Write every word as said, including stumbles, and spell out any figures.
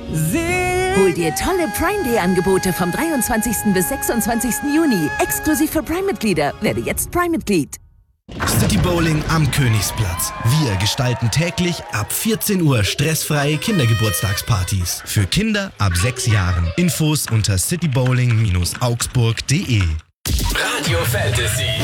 Hol dir tolle Prime Day Angebote vom dreiundzwanzigsten bis sechsundzwanzigsten Juni. Exklusiv für Prime-Mitglieder. Werde jetzt Prime-Mitglied. City Bowling am Königsplatz. Wir gestalten täglich ab vierzehn Uhr stressfreie Kindergeburtstagspartys. Für Kinder ab sechs Jahren. Infos unter citybowling Bindestrich augsburg punkt de. Radio Fantasy.